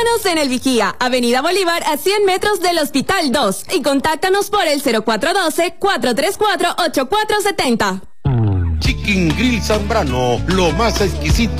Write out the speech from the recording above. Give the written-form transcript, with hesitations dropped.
Visítanos en El Vigía, Avenida Bolívar, a 100 metros del Hospital 2. Y contáctanos por el 0412-434-8470. Chicken Grill Zambrano, lo más exquisito